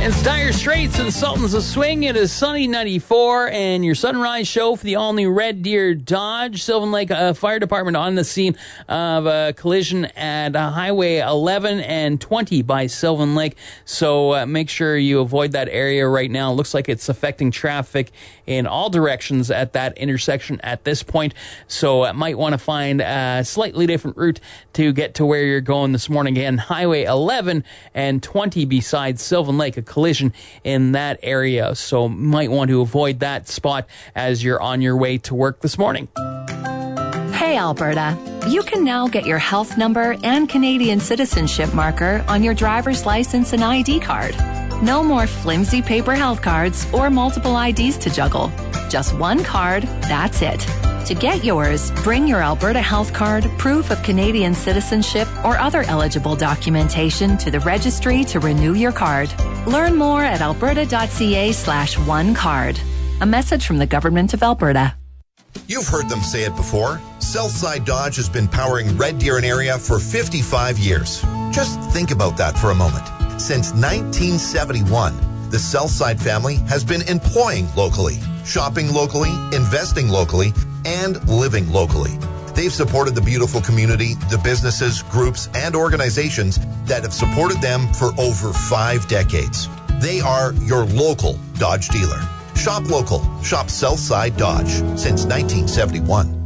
It's Dire Straits and Sultans of Swing. It is Sunny 94 and your sunrise show for the all-new Red Deer Dodge. Sylvan Lake Fire Department on the scene of a collision at Highway 11 and 20 by Sylvan Lake. So make sure you avoid that area right now. It looks like it's affecting traffic in all directions at that intersection at this point. So might want to find a slightly different route to get to where you're going this morning. Again, Highway 11 and 20 beside Sylvan Lake. A collision in that area, so might want to avoid that spot as you're on your way to work this morning. Hey Alberta, you can now get your health number and Canadian citizenship marker on your driver's license and ID card. No more flimsy paper health cards or multiple IDs to juggle. Just one card, that's it. To get yours, bring your Alberta Health Card, proof of Canadian citizenship, or other eligible documentation to the registry to renew your card. Learn more at alberta.ca/onecard. A message from the Government of Alberta. You've heard them say it before. Southside Dodge has been powering Red Deer and area for 55 years. Just think about that for a moment. Since 1971, the Southside family has been employing locally, shopping locally, investing locally, and living locally. They've supported the beautiful community, the businesses, groups, and organizations that have supported them for over 5 decades. They are your local Dodge dealer. Shop local. Shop Southside Dodge since 1971.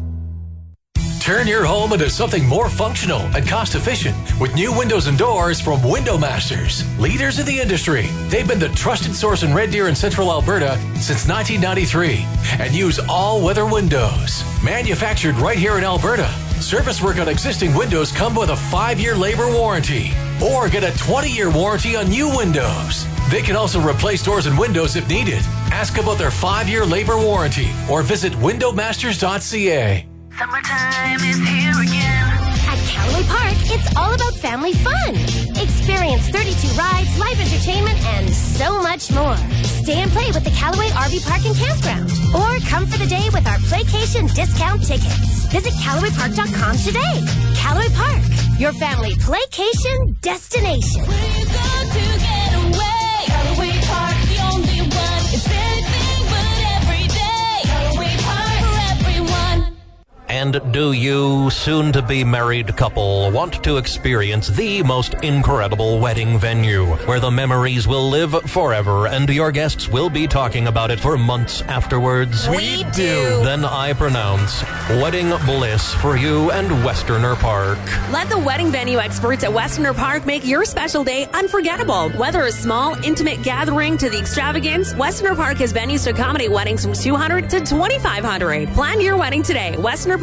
Turn your home into something more functional and cost-efficient with new windows and doors from Window Masters, leaders in the industry. They've been the trusted source in Red Deer and Central Alberta since 1993 and use all-weather windows. Manufactured right here in Alberta. Service work on existing windows come with a 5-year labor warranty or get a 20-year warranty on new windows. They can also replace doors and windows if needed. Ask about their 5-year labor warranty or visit windowmasters.ca. Summertime is here again. At Callaway Park, it's all about family fun. Experience 32 rides, live entertainment, and so much more. Stay and play with the Callaway RV Park and Campground. Or come for the day with our Playcation discount tickets. Visit CallawayPark.com today. Callaway Park, your family Playcation destination. Where you go to get away? Callaway Park, the only one. It's anything but every day. Callaway Park for everyone. And do you, soon-to-be married couple, want to experience the most incredible wedding venue where the memories will live forever and your guests will be talking about it for months afterwards? We do. Then I pronounce wedding bliss for you and Westerner Park. Let the wedding venue experts at Westerner Park make your special day unforgettable. Whether a small, intimate gathering to the extravagance, Westerner Park has venues to accommodate weddings from 200 to 2,500. Plan your wedding today. WesternerPark.ca.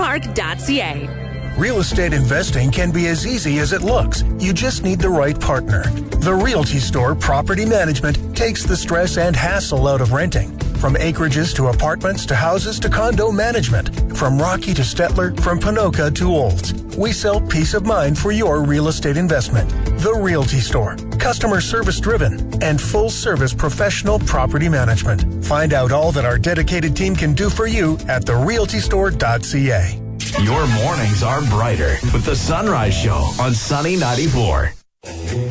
Real estate investing can be as easy as it looks. You just need the right partner. The Realty Store Property Management takes the stress and hassle out of renting. From acreages to apartments to houses to condo management. From Rocky to Stettler, from Panoka to Olds. We sell peace of mind for your real estate investment. The Realty Store. Customer service driven and full service professional property management. Find out all that our dedicated team can do for you at therealtystore.ca. Your mornings are brighter with the Sunrise Show on Sunny 94.